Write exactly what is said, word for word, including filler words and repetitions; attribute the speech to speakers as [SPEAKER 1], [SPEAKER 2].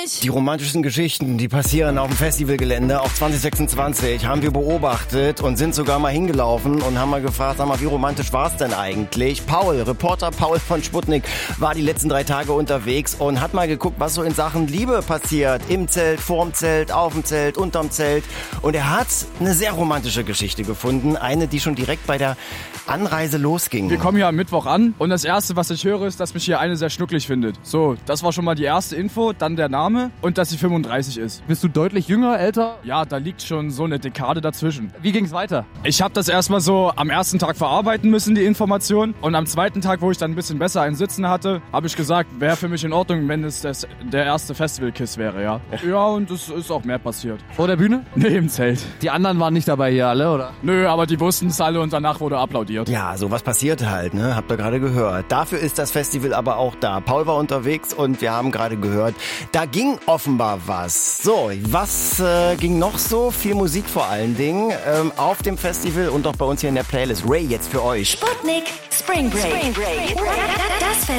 [SPEAKER 1] nicht.
[SPEAKER 2] Die romantischen Geschichten, die passieren auf dem Festivalgelände, auch zwanzig sechsundzwanzig, haben wir beobachtet und sind sogar mal hingelaufen und haben mal gefragt, sag mal, wie romantisch war es denn eigentlich? Paul, Reporter Paul von Sputnik, war die letzten drei Tage unterwegs und hat mal geguckt, was so in Sachen Liebe passiert. Im Zelt, vorm Zelt, auf dem Zelt, unterm Zelt. Und er hat eine sehr romantische Geschichte gefunden, eine, die schon direkt bei der Anreise losging.
[SPEAKER 3] Wir kommen hier am Mittwoch an und das Erste, was ich höre, ist, dass mich hier eine sehr schnucklig findet. So, das war schon mal die erste Info, dann der Name und dass sie fünfunddreißig ist.
[SPEAKER 4] Bist du deutlich jünger, älter?
[SPEAKER 3] Ja, da liegt schon so eine Dekade dazwischen.
[SPEAKER 4] Wie ging's weiter?
[SPEAKER 3] Ich habe das erstmal so am ersten Tag verarbeiten müssen, die Information. Und am zweiten Tag, wo ich dann ein bisschen besser einen Sitzen hatte, habe ich gesagt, wäre für mich in Ordnung, wenn es das, der erste Festival-Kiss wäre, ja. Ja, und es ist auch mehr passiert.
[SPEAKER 4] Vor der Bühne?
[SPEAKER 3] Nee, im Zelt.
[SPEAKER 4] Die anderen waren nicht dabei hier alle, oder?
[SPEAKER 3] Nö, aber die wussten es alle und danach wurde applaudiert.
[SPEAKER 2] Ja, sowas passiert halt, ne? Habt ihr gerade gehört. Dafür ist das Festival aber auch da. Paul war unterwegs und wir haben gerade gehört, da ging offenbar was. So, was äh, ging noch so? Viel Musik vor allen Dingen ähm, auf dem Festival und auch bei uns hier in der Playlist. Ray jetzt für euch.
[SPEAKER 1] Sputnik Spring Break. Spring Break. Das